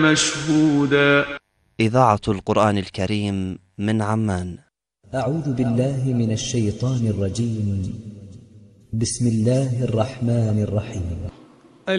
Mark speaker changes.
Speaker 1: مشهودا.
Speaker 2: إذاعة القرآن الكريم من عمان.
Speaker 3: أعوذ بالله من الشيطان الرجيم. بسم الله الرحمن الرحيم.